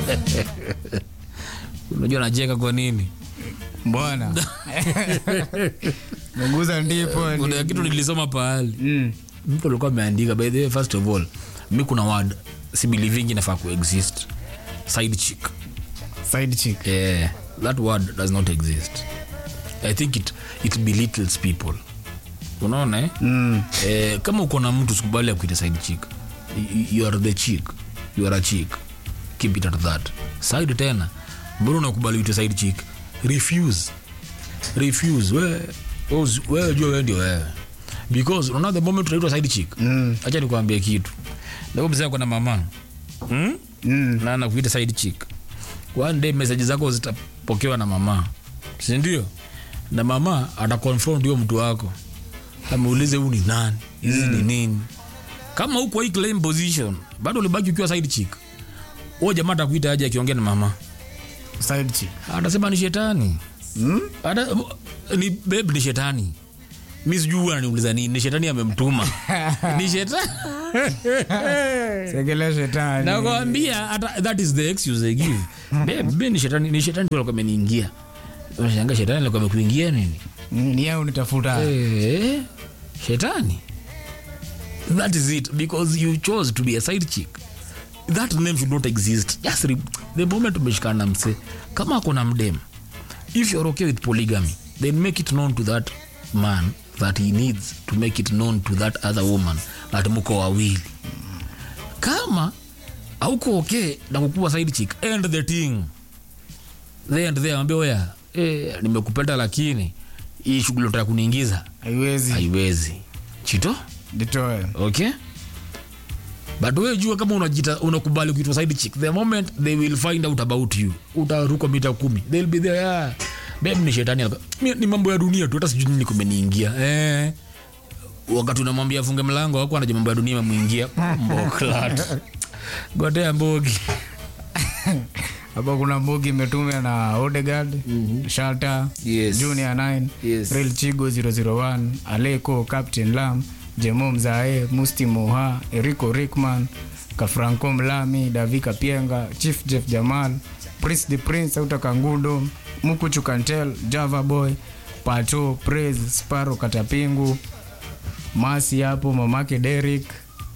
Unajua najeka kwa nini? Mbona? Munguza ndipo. Kuna kitu nilisoma pahali. Mtu alikuwa ameandika, by the way, first of all, mimi kuna word si believing inafaa kuexist. Side chick. Side chick. Yeah, that word does not exist. I think it belittles people. Unaona kama uko na mtu sikubali akuite side chick. You are the chick. You are a chick. Keep it at that. Side tena. Mbona unakubali uite side chick? Refuse. Wewe jua wewe ndio wewe. Because unaona the moment unaitwa side chick. Acha nikwambie kitu. Ndio mzee ako na mama. Na anakuita side chick. One day message zako zitapokewa na mama. Si ndio? Na mama ataconfront huyo mtu wako. Amuulize huyu ni nani? Hizi ni nini? Kama uko hii claim position, bado ulibaki ukiwa side chick. Huyo jamaa atakuita aje akiongea na mama? Side chick. Atasema ni shetani. Ni babe ni shetani. Mimi sijui ananiuliza nini, ni shetani amemtuma. Ni shetani. Segele shetani. Nakwambia that is the excuse they give. Babe ni shetani tu alikuwa ameniingia. Unashanga shetani alikuwa amekuingia nini? Ni yeye unitafuta. Shetani. That is it, because you chose to be a side chick. That name should not exist. Just the moment umeshikana mse kama kuna mdem, if you're okay with polygamy, then make it known to that man that he needs to make it known to that other woman that mko wawili. Kama hauko okay na kukuwa side chick, end the thing. They ambia wewe nimekupenda lakini hii shughuli unataka kuniingiza haiwezi. Chito ditoe. Okay? But wewe jua kama unakubali kuitwa side chick, the moment they will find out about you, utaruka mita 10. They'll be there. Babe ni shetani. Ni mambo ya dunia tu, hata sijui nini kumeniingia. Wakati unamwambia afunge mlango wako anajua mambo ya dunia yamuingia. Mboklat. Gotea mbogi. Hapo kuna mbogi imetumia na Odegaard, Shalta, Junior 9, Real Chigo 001, Aleko, Captain Lam, Jemo Mzae, Musti Moha, Eriko Rickman, Kafranco Mlami, Davika Pienga, Chief Jeff Jamal, Prince the Prince, Auta Kangudo, Mukuchu Kantel, Java Boy, Pato, Praise, Sparrow Katapingu, Masi hapo, mamake Derek,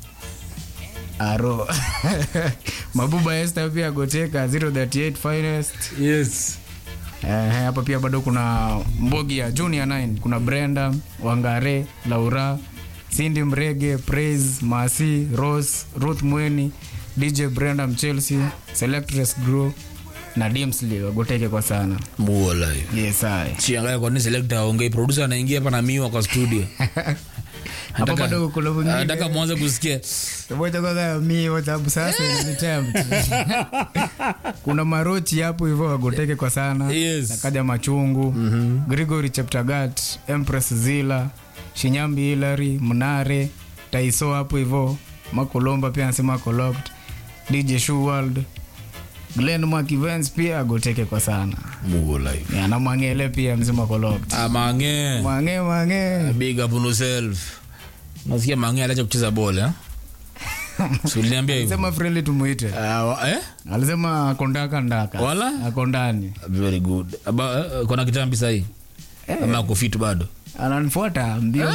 Aro. Mabuba Esther pia Goteka 038 Finest. Yes. Hapa pia bado kuna mbogi ya Junior 9, kuna Brenda, Wangare, Laura, Cindy Mrege, Praise, Masi, Rose, Ruth Mweni, DJ Brenda Chelsea, Selectress Grow na Dimsley wagoteke kwa sana. Muo live. Yes I. Siangalia kwa nini selector aongee, producer anaingia hapa na miwa kwa studio. Hapa bado kuna mwingine. Nataka mwanze kusikia. Ngoja kwanza mimi WhatsApp sasa ni tempt. Kuna Marochi hapo hivyo wagoteke kwa sana. Yes. Nakaja Machungu, Gregory Cheptagat, Empress Zila, Shinyambi Hilary, Mnare, Taiso hapo hivyo, Makolomba pia anasema Collect, DJ Shoe World, Glenn Mark Events pia agoteke kwa sana. Mugo live. Ya na Mangele pia mzima Collect. Mange. Big up on yourself. Nasikia Mange alacha kucheza bola. Suliniambia hivyo. Sema friendly tumuite. Alisema kondaka ndaka. Wala? Akondani. Very good. Kuna kitambi sahi. Ama kufit bado. Ananifuata mbio.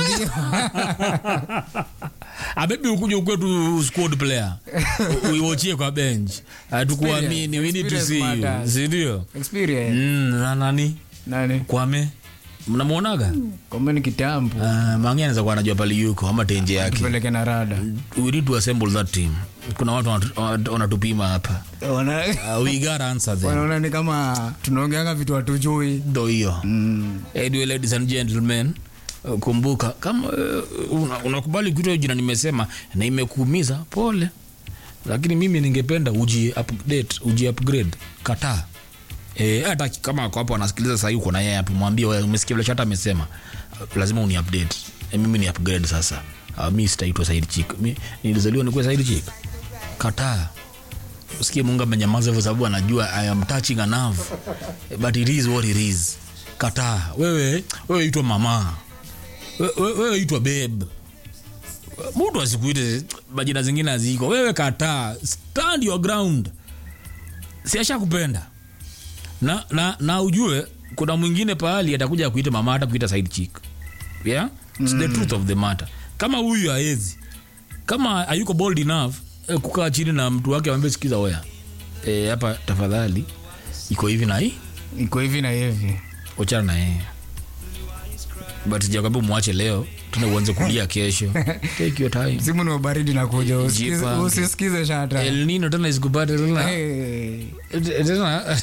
Abebi ukuje kwetu squad player. Uiwachie kwa bench. Hatukuamini, we need to see you. Sindio? Experience. Nani? Kwame. Mnamuonaga? Kwame kitambo. Mange anaweza kuwa anajua pale yuko ama tenje yake. Tupeleke na rada. We need to assemble that team. Kuna watu wanatupima hapa. We got answer there. Wanaona ni kama tunaongeanga vitu hatujui. Ndio hiyo. Anyway, ladies and gentlemen, kumbuka kama unakubali kitu jina nimesema na imekuumiza, pole. Lakini mimi ningependa uji upgrade. Kataa. Hata kama kwa hapo anasikiliza sasa yuko na yeye hapo, mwambie wewe umesikia vile chata amesema, lazima uni update. Mimi ni upgrade sasa. Mimi sitaitwa side chick. Mimi nilizaliwa nikuwe side chick. Kataa. Usikie Mungu amenyamaza kwa sababu anajua I am touching a nerve. But it is what it is. Kataa. Wewe itwa mama. Wewe itwa babe. Mtu asikuite majina zingine aziko. Wewe kataa. Stand your ground. siasha kupenda na ujue kuna mwingine pahali atakuja kuita mama hata kuita side chick. Yeah, it's the truth of the matter. Kama huyu haezi, kama hayuko bold enough kukaa chini na mtu wake amwambie sikiza oya, hapa tafadhali iko hivi na hii, iko hivi na hivi, ochana na yeye. But sijakwambia muache leo tuna uanze kulia kesho. Take your time. Simu ni baridi na kuja, usisikize shata. El Nino tena isikupate tena. Tena.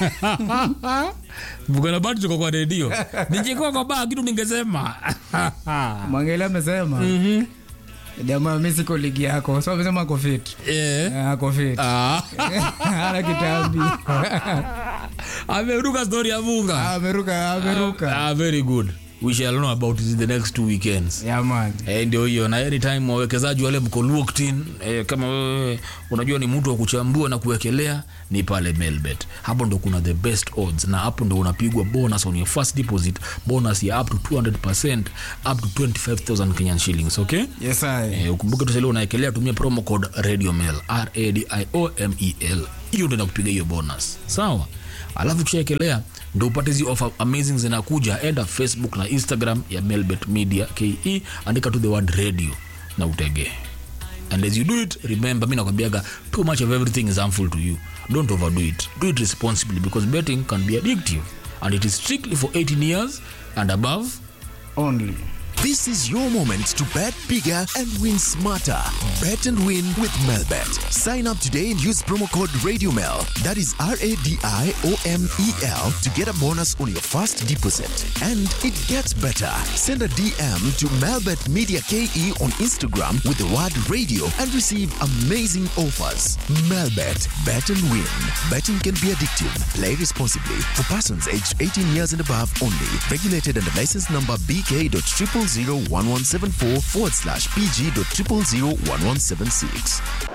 Bugana bado tuko kwa radio. Ningekuwa kwa baa kitu ningesema. Mangela amesema. Jamaa mimi siko ligi yako. Sio amesema ako fit. Ako fit. Ana kitambi. Ameruka story ya Munga. Ameruka. Very good. We shall know about it in the next 2 weekends. Yeah man. Ndio hiyo, na anytime wawekezaji wale mko locked in, kama wewe unajua ni mtu wa kuchambua na kuwekelea, ni pale Melbet. Hapo ndo kuna the best odds, na hapo ndo unapigwa bonus on your first deposit, bonus ya up to 200%, up to 25,000 Kenyan shillings, okay? Yes I. Ukumbuke tu leo unaekelea, tumia promo code RADIOMEL, RADIOMEL. Hiyo ndio inakupiga hiyo bonus. Sawa? Alafu kushaekelea ndo upate hizi offer amazing zinakuja. Enda Facebook na Instagram ya Melbet Media KE, andika to the word radio na utege. And as you do it, remember, mimi nakwambiaga, too much of everything is harmful to you. Don't overdo it. Do it responsibly, because betting can be addictive, and it is strictly for 18 years and above only. This is your moment to bet bigger and win smarter. Bet and win with Melbet. Sign up today and use promo code RADIOMEL. That is RADIOMEL to get a bonus on your first deposit. And it gets better. Send a DM to Melbet Media KE on Instagram with the word radio and receive amazing offers. Melbet. Bet and win. Betting can be addictive. Play responsibly. For persons aged 18 years and above only. Regulated under license number BK.0001174/PG.0001176.